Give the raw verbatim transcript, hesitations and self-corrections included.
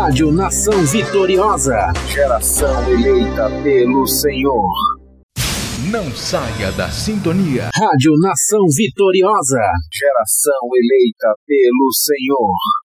Rádio Nação Vitoriosa, geração eleita pelo Senhor. Não saia da sintonia. Rádio Nação Vitoriosa, geração eleita pelo Senhor.